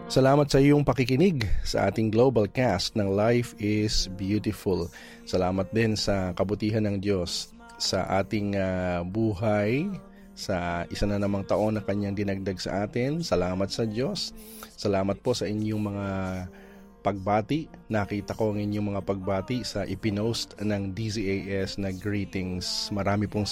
Salamat sa iyong pakikinig sa ating global cast ng Life is Beautiful. Salamat din sa kabutihan ng Diyos sa ating buhay, sa isa na namang taon na kanyang dinagdag sa atin. Salamat sa Diyos. Salamat po sa inyong mga pagbati. Nakita ko ang inyong mga pagbati sa ipinost ng DZAS na greetings. Marami pong